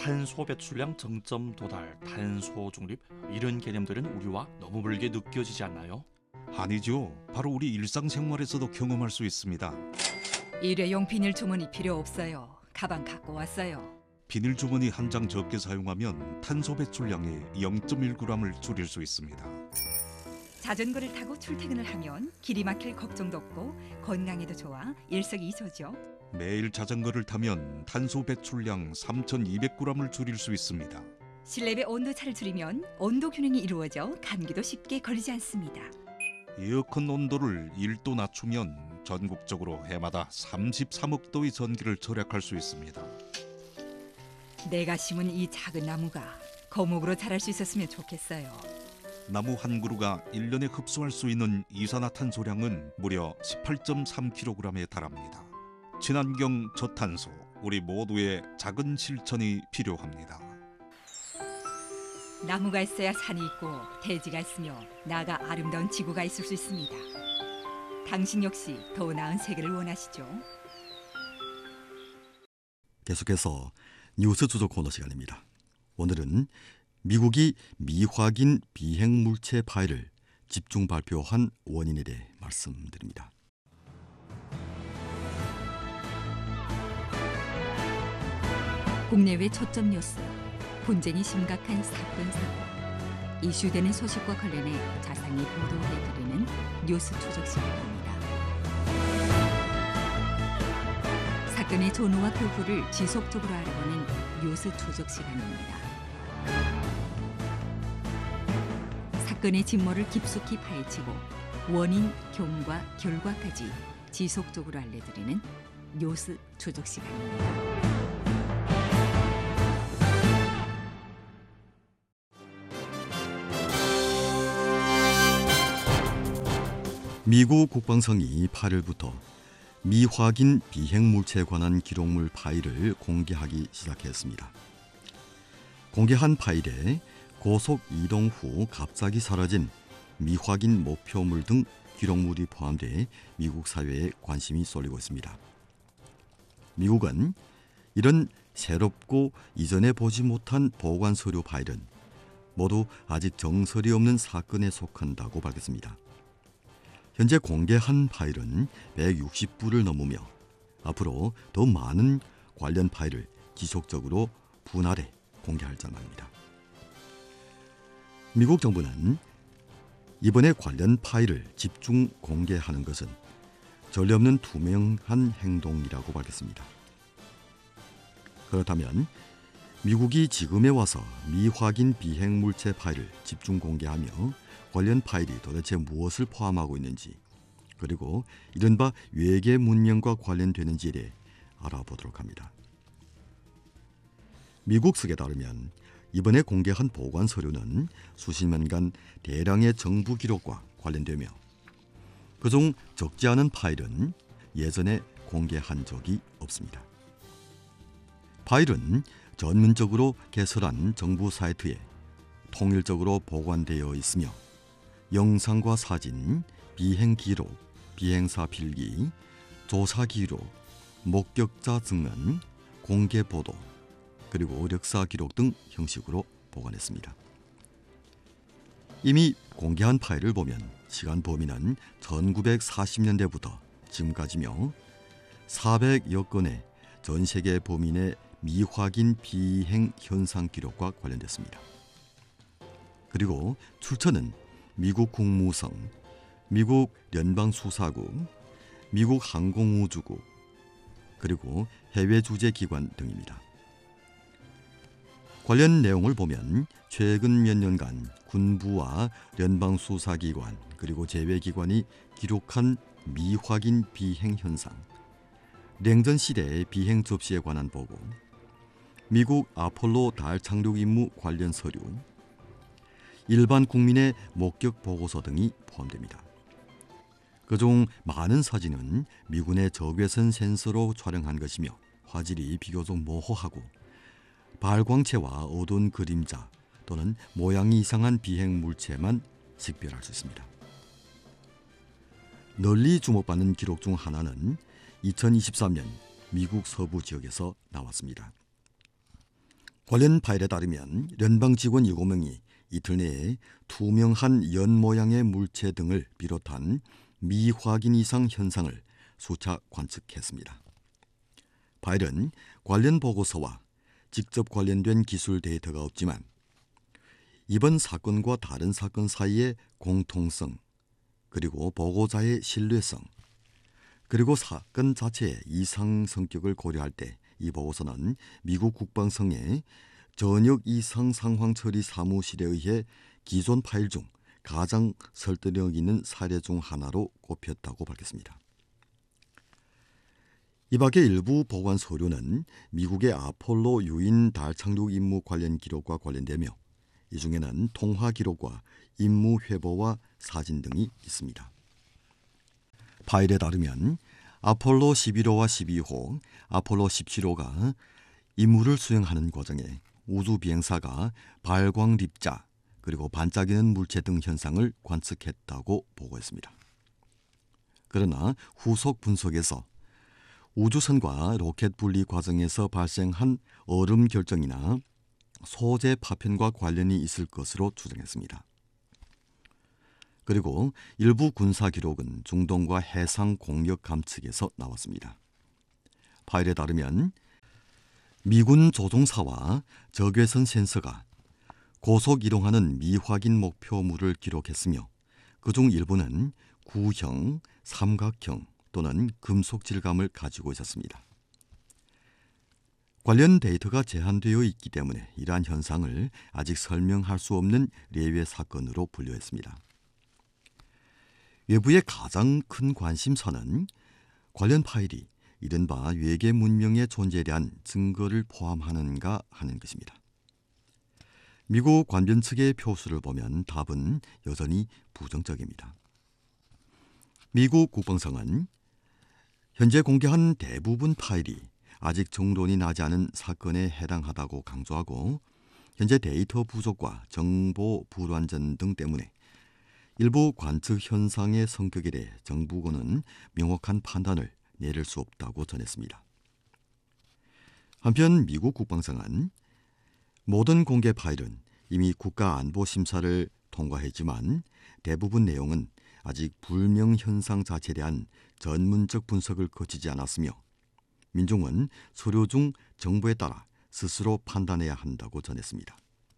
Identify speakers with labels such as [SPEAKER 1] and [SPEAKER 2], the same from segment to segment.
[SPEAKER 1] 탄소 배출량 정점 도달, 탄소 중립 이런 개념들은 우리와 너무 멀게 느껴지지 않나요?
[SPEAKER 2] 아니죠. 바로 우리 일상생활에서도 경험할 수 있습니다.
[SPEAKER 3] 일회용 비닐 주머니 필요 없어요. 가방 갖고 왔어요.
[SPEAKER 2] 비닐 주머니 한 장 적게 사용하면 탄소 배출량의 0.1g을 줄일 수 있습니다.
[SPEAKER 3] 자전거를 타고 출퇴근을 하면 길이 막힐 걱정도 없고 건강에도 좋아 일석이조죠.
[SPEAKER 2] 매일 자전거를 타면 탄소 배출량 3,200g을 줄일 수 있습니다.
[SPEAKER 3] 실내배 온도차를 줄이면 온도 균형이 이루어져 감기도 쉽게 걸리지 않습니다.
[SPEAKER 2] 에어컨 온도를 1도 낮추면 전국적으로 해마다 33억 도의 전기를 절약할 수 있습니다.
[SPEAKER 3] 내가 심은 이 작은 나무가 거목으로 자랄 수 있었으면 좋겠어요.
[SPEAKER 2] 나무 한 그루가 1년에 흡수할 수 있는 이산화탄소량은 무려 18.3kg에 달합니다. 친환경 저탄소, 우리 모두의 작은 실천이 필요합니다.
[SPEAKER 3] 나무가 있어야 산이 있고 대지가 있으며 나아가 아름다운 지구가 있을 수 있습니다. 당신 역시 더 나은 세계를 원하시죠?
[SPEAKER 4] 계속해서 뉴스 추적 코너 시간입니다. 오늘은 미국이 미확인 비행 물체 파일을 집중 발표한 원인에 대해 말씀드립니다.
[SPEAKER 3] 국내외 초점 뉴스, 분쟁이 심각한 사건 사고, 이슈되는 소식과 관련해 자세히 보도해드리는 뉴스 추적 시간입니다. 사건의 전후와 그 후를 지속적으로 알아보는 뉴스 추적 시간입니다. 사건의 진모를 깊숙이 파헤치고 원인, 경과, 결과까지 지속적으로 알려드리는 뉴스 추적 시간입니다.
[SPEAKER 4] 미국 국방성이 8일부터 미확인 비행 물체에 관한 기록물 파일을 공개하기 시작했습니다. 공개한 파일에 고속 이동 후 갑자기 사라진 미확인 목표물 등 기록물이 포함돼 미국 사회에 관심이 쏠리고 있습니다. 미국은 이런 새롭고 이전에 보지 못한 보관 서류 파일은 모두 아직 정설이 없는 사건에 속한다고 밝혔습니다. 현재 공개한 파일은 160부를 넘으며 앞으로 더 많은 관련 파일을 지속적으로 분할해 공개할 전망입니다. 미국 정부는 이번에 관련 파일을 집중 공개하는 것은 전례 없는 투명한 행동이라고 밝혔습니다. 그렇다면 미국이 지금에 와서 미확인 비행 물체 파일을 집중 공개하며 관련 파일이 도대체 무엇을 포함하고 있는지, 그리고 이른바 외계 문명과 관련되는지에 대해 알아보도록 합니다. 미국 측에 따르면 이번에 공개한 보관 서류는 수십 년간 대량의 정부 기록과 관련되며 그중 적지 않은 파일은 예전에 공개한 적이 없습니다. 파일은 전문적으로 개설한 정부 사이트에 통일적으로 보관되어 있으며 영상과 사진, 비행 기록, 비행사 필기, 조사 기록, 목격자 증언, 공개 보도, 그리고 역사 기록 등 형식으로 보관했습니다. 이미 공개한 파일을 보면 시간 범위는 1940년대부터 지금까지며 400여 건의 전 세계 범인의 미확인 비행 현상 기록과 관련됐습니다. 그리고 출처는 미국 국무성, 미국 연방수사국, 미국 항공우주국, 그리고 해외 주재기관 등입니다. 관련 내용을 보면 최근 몇 년간 군부와 연방수사기관 그리고 제외기관이 기록한 미확인 비행 현상, 냉전 시대의 비행 접시에 관한 보고, 미국 아폴로 달 착륙 임무 관련 서류, 일반 국민의 목격 보고서 등이 포함됩니다. 그중 많은 사진은 미군의 적외선 센서로 촬영한 것이며 화질이 비교적 모호하고 발광체와 어두운 그림자 또는 모양이 이상한 비행 물체만 식별할 수 있습니다. 널리 주목받는 기록 중 하나는 2023년 미국 서부 지역에서 나왔습니다. 관련 파일에 따르면 연방 직원 7명이 이틀 내에 투명한 연 모양의 물체 등을 비롯한 미확인 이상 현상을 수차 관측했습니다. 파일은 관련 보고서와 직접 관련된 기술 데이터가 없지만 이번 사건과 다른 사건 사이의 공통성, 그리고 보고자의 신뢰성, 그리고 사건 자체의 이상 성격을 고려할 때 이 보고서는 미국 국방성의 전역 이상 상황 처리 사무실에 의해 기존 파일 중 가장 설득력 있는 사례 중 하나로 꼽혔다고 밝혔습니다. 이 밖에 일부 보관 서류는 미국의 아폴로 유인 달 착륙 임무 관련 기록과 관련되며 이 중에는 통화 기록과 임무 회보와 사진 등이 있습니다. 파일에 따르면 아폴로 11호와 12호, 아폴로 17호가 임무를 수행하는 과정에 우주 비행사가 발광 립자 그리고 반짝이는 물체 등 현상을 관측했다고 보고했습니다. 그러나 후속 분석에서 우주선과 로켓 분리 과정에서 발생한 얼음 결정이나 소재 파편과 관련이 있을 것으로 추정했습니다. 그리고 일부 군사 기록은 중동과 해상 공격 감측에서 나왔습니다. 파일에 따르면 미군 조종사와 적외선 센서가 고속 이동하는 미확인 목표물을 기록했으며 그중 일부는 구형, 삼각형 또는 금속 질감을 가지고 있었습니다. 관련 데이터가 제한되어 있기 때문에 이러한 현상을 아직 설명할 수 없는 예외 사건으로 분류했습니다. 외부의 가장 큰 관심사는 관련 파일이 이른바 외계 문명의 존재에 대한 증거를 포함하는가 하는 것입니다. 미국 관변 측의 표수를 보면 답은 여전히 부정적입니다. 미국 국방성은 현재 공개한 대부분 파일이 아직 정돈이 나지 않은 사건에 해당하다고 강조하고 현재 데이터 부족과 정보 불완전 등 때문에 일부 관측 현상의 성격에 대해 정부군은 명확한 판단을 내릴 수 없다고 전했습니다. 한편 미국 국방성은 모든 공개 파일은 이미 국가안보심사를 통과했지만 대부분 내용은 아직 불명 현상 자체에 대한 전문적 분석을 거치지 않았으며 민중은 서류 중 정보에 따라 스스로 판단해야 한다고 전했습니다.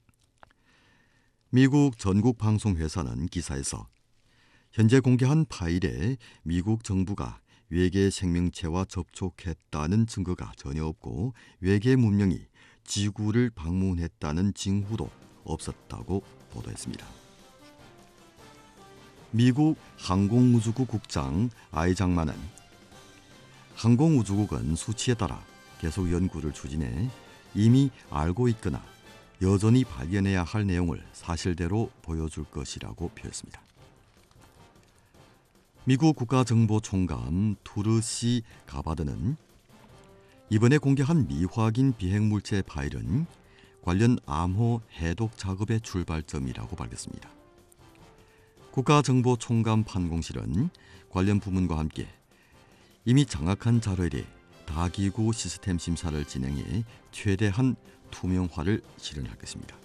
[SPEAKER 4] 미국 전국 방송회사는 기사에서 현재 공개한 파일에 미국 정부가 외계 생명체와 접촉했다는 증거가 전혀 없고 외계 문명이 지구를 방문했다는 징후도 없었다고 보도했습니다. 미국 항공우주국 국장 아이장만은 항공우주국은 수치에 따라 계속 연구를 추진해 이미 알고 있거나 여전히 발견해야 할 내용을 사실대로 보여줄 것이라고 표했습니다. 미국 국가정보총감 투르시 가바드는 이번에 공개한 미확인 비행물체 파일은 관련 암호 해독 작업의 출발점이라고 밝혔습니다. 국가정보총감 판공실은 관련 부문과 함께 이미 장악한 자료에 대해 다기구 시스템 심사를 진행해 최대한 투명화를 실현할 것입니다.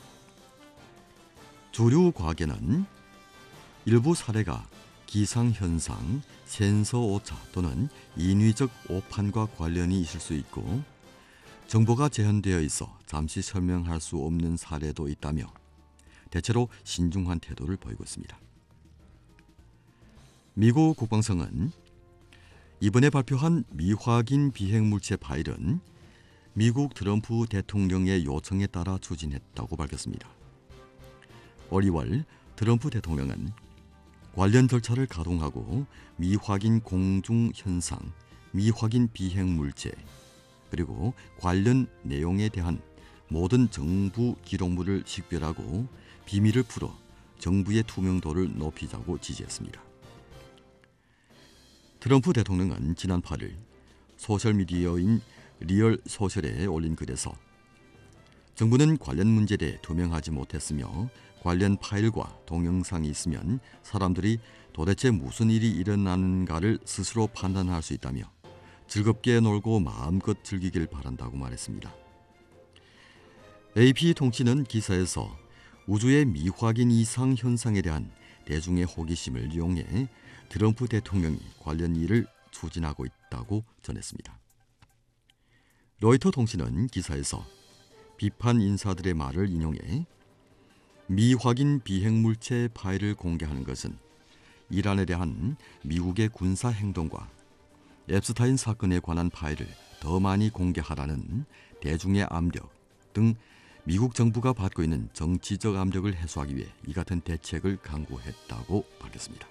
[SPEAKER 4] 주류 과학에는 일부 사례가 기상현상, 센서 오차 또는 인위적 오판과 관련이 있을 수 있고 정보가 제한되어 있어 잠시 설명할 수 없는 사례도 있다며 대체로 신중한 태도를 보이고 있습니다. 미국 국방성은 이번에 발표한 미확인 비행물체 파일은 미국 트럼프 대통령의 요청에 따라 추진했다고 밝혔습니다. 올 2월 트럼프 대통령은 관련 절차를 가동하고 미확인 공중 현상, 미확인 비행물체, 그리고 관련 내용에 대한 모든 정부 기록물을 식별하고 비밀을 풀어 정부의 투명도를 높이자고 지지했습니다. 트럼프 대통령은 지난 8일 소셜미디어인 리얼 소셜에 올린 글에서 정부는 관련 문제에 대해 투명하지 못했으며 관련 파일과 동영상이 있으면 사람들이 도대체 무슨 일이 일어나는가를 스스로 판단할 수 있다며 즐겁게 놀고 마음껏 즐기길 바란다고 말했습니다. AP통신은 기사에서 우주의 미확인 이상 현상에 대한 대중의 호기심을 이용해 트럼프 대통령이 관련 일을 추진하고 있다고 전했습니다. 로이터 통신은 기사에서 비판 인사들의 말을 인용해 미확인 비행물체 파일을 공개하는 것은 이란에 대한 미국의 군사 행동과 앱스타인 사건에 관한 파일을 더 많이 공개하라는 대중의 압력 등 미국 정부가 받고 있는 정치적 압력을 해소하기 위해 이 같은 대책을 강구했다고 밝혔습니다.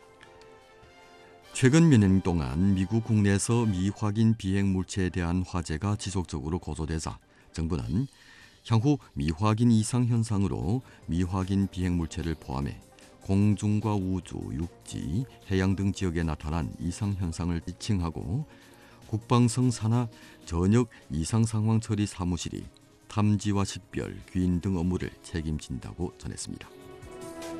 [SPEAKER 4] 최근 몇 년 동안 미국 국내에서 미확인 비행물체에 대한 화제가 지속적으로 고조되자 정부는 향후 미확인 이상 현상으로 미확인 비행물체를 포함해 공중과 우주, 육지, 해양 등 지역에 나타난 이상 현상을 지칭하고 국방성 산하 전역 이상 상황 처리 사무실이 탐지와 식별, 귀인 등 업무를 책임진다고 전했습니다.